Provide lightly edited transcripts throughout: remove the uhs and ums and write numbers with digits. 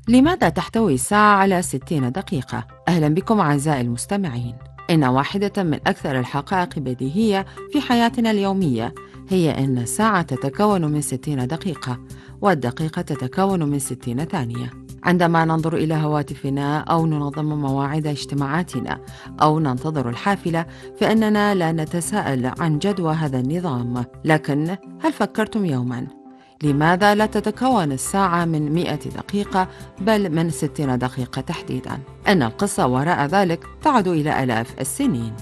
لماذا تحتوي الساعة على 60 دقيقة؟ أهلا بكم أعزائي المستمعين. إن واحدة من أكثر الحقائق بديهية في حياتنا اليومية هي أن الساعة تتكون من 60 دقيقة، والدقيقة تتكون من 60 ثانية. عندما ننظر إلى هواتفنا أو ننظم مواعيد اجتماعاتنا أو ننتظر الحافلة، فإننا لا نتساءل عن جدوى هذا النظام. لكن هل فكرتم يوماً لماذا لا تتكون الساعة من 100 دقيقة بل من 60 دقيقة تحديداً؟ أن القصة وراء ذلك تعود إلى آلاف السنين.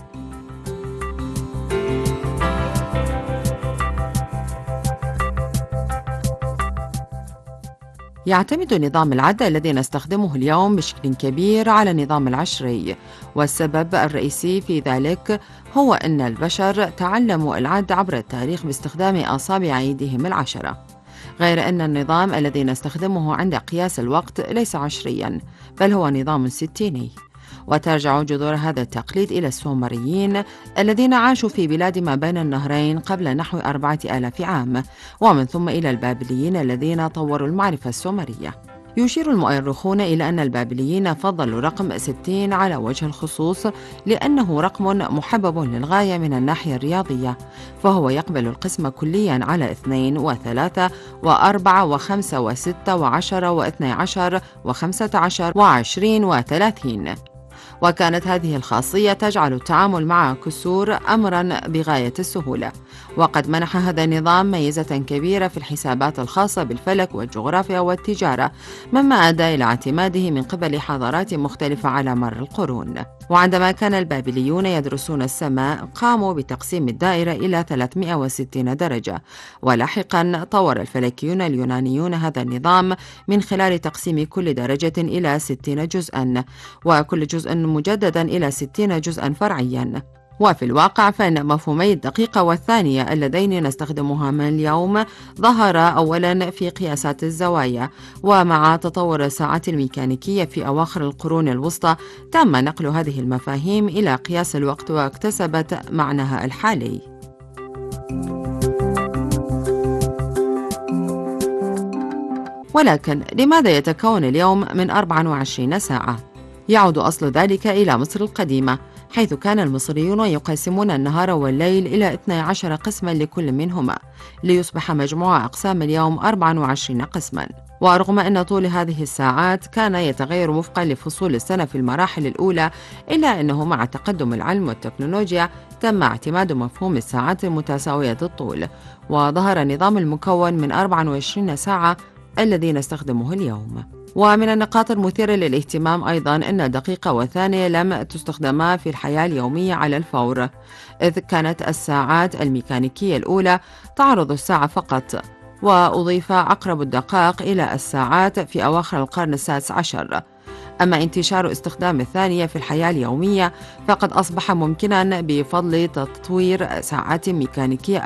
يعتمد نظام العد الذي نستخدمه اليوم بشكل كبير على النظام العشري، والسبب الرئيسي في ذلك هو أن البشر تعلموا العد عبر التاريخ باستخدام أصابع أيديهم العشرة، غير أن النظام الذي نستخدمه عند قياس الوقت ليس عشرياً بل هو نظام ستيني. وترجع جذور هذا التقليد إلى السومريين الذين عاشوا في بلاد ما بين النهرين قبل نحو 4000 عام، ومن ثم إلى البابليين الذين طوروا المعرفة السومرية. يشير المؤرخون إلى أن البابليين فضلوا رقم 60 على وجه الخصوص لأنه رقم محبب للغاية من الناحية الرياضية، فهو يقبل القسم كليا على 2 و3 و4 و5 و6 و10 و12 و15 و20 و30. وكانت هذه الخاصية تجعل التعامل مع كسور أمراً بغاية السهولة، وقد منح هذا النظام ميزة كبيرة في الحسابات الخاصة بالفلك والجغرافيا والتجارة، مما أدى إلى اعتماده من قبل حضارات مختلفة على مر القرون. وعندما كان البابليون يدرسون السماء قاموا بتقسيم الدائرة إلى 360 درجة، ولاحقاً طور الفلكيون اليونانيون هذا النظام من خلال تقسيم كل درجة إلى 60 جزءاً، وكل جزء مجدداً إلى 60 جزءاً فرعياً. وفي الواقع فإن مفهومي الدقيقة والثانية اللذين نستخدمهما اليوم ظهرا أولاً في قياسات الزوايا، ومع تطور الساعات الميكانيكية في أواخر القرون الوسطى تم نقل هذه المفاهيم إلى قياس الوقت واكتسبت معناها الحالي. ولكن لماذا يتكون اليوم من 24 ساعة؟ يعود أصل ذلك إلى مصر القديمة، حيث كان المصريون يقسمون النهار والليل إلى 12 قسماً لكل منهما، ليصبح مجموع أقسام اليوم 24 قسماً. ورغم أن طول هذه الساعات كان يتغير وفقاً لفصول السنة في المراحل الأولى، إلا أنه مع تقدم العلم والتكنولوجيا تم اعتماد مفهوم الساعات المتساوية الطول، وظهر النظام المكون من 24 ساعة الذي نستخدمه اليوم. ومن النقاط المثيرة للاهتمام أيضاً أن الدقيقة والثانية لم تستخدما في الحياة اليومية على الفور، إذ كانت الساعات الميكانيكية الأولى تعرض الساعة فقط، وأضيف عقرب الدقائق إلى الساعات في أواخر القرن السادس عشر. أما انتشار استخدام الثانية في الحياة اليومية فقد أصبح ممكناً بفضل تطوير ساعات ميكانيكية